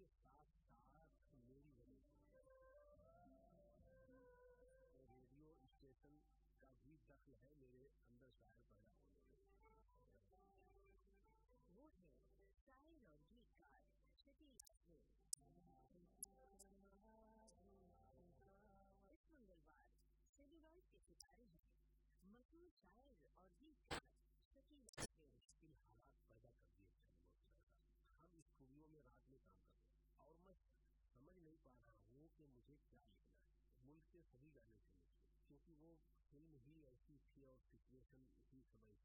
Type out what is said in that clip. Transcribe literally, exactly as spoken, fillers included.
के साथ साथ मेरी वजह रेडियो स्टेशन का भी दखल है मेरे अंदर शायर पैदा होने में। वो है शायर और गीतकार शकील अफरीदी। इस मंगलवार सेलुलॉइड के सितारे हैं मशहूर शायर और गीतकार शकील अफरीदी। मुश्किल हालात पैदा कर दिए हम इस स्टूडियो में रात में काम करते हैं और मैं समझ नहीं पा रहा हूँ कि मुझे क्या लिखना है। मुल्क के सभी गाने थे मुझे, क्योंकि वो फिल्म ही ऐसी थी और सिचुएशन ही सब ऐसी